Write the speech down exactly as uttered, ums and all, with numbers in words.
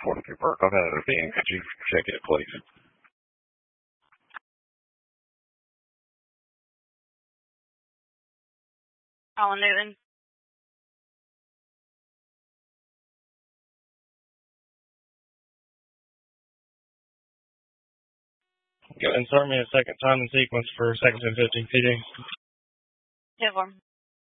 forty-two Burke on another being. Could you check it, please? Colin Newton. Go and start me a second time in sequence for second ten fifteen P D. Hit one.